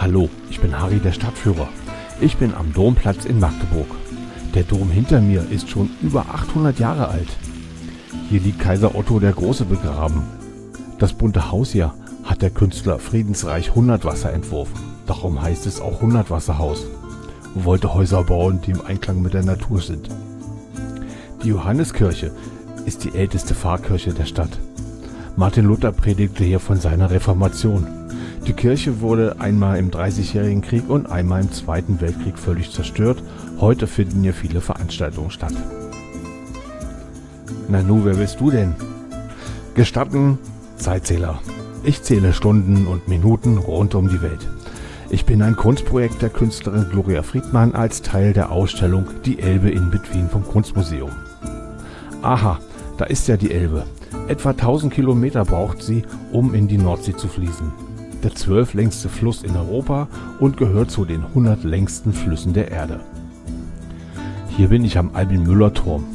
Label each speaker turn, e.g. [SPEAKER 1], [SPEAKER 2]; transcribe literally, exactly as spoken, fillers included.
[SPEAKER 1] Hallo, ich bin Harry, der Stadtführer. Ich bin am Domplatz in Magdeburg. Der Dom hinter mir ist schon über achthundert Jahre alt. Hier liegt Kaiser Otto der Große begraben. Das bunte Haus hier hat der Künstler Friedensreich Hundertwasser entworfen. Darum heißt es auch Hundertwasserhaus. Wollte Häuser bauen, die im Einklang mit der Natur sind. Die Johanneskirche ist die älteste Pfarrkirche der Stadt. Martin Luther predigte hier von seiner Reformation. Die Kirche wurde einmal im Dreißigjährigen Krieg und einmal im Zweiten Weltkrieg völlig zerstört. Heute finden hier viele Veranstaltungen statt. Na nu, wer bist du denn? Gestatten, Zeitzähler. Ich zähle Stunden und Minuten rund um die Welt. Ich bin ein Kunstprojekt der Künstlerin Gloria Friedmann als Teil der Ausstellung Die Elbe in Between vom Kunstmuseum. Aha, da ist ja die Elbe. Etwa tausend Kilometer braucht sie, um in die Nordsee zu fließen. Der zwölflängste Fluss in Europa und gehört zu den hundert längsten Flüssen der Erde. Hier bin ich am Albin-Müller-Turm.